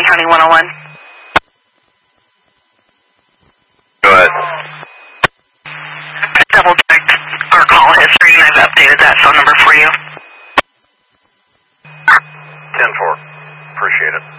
County 101. Go ahead. I double-checked our call history, and I've updated that phone number for you. 10-4. Appreciate it.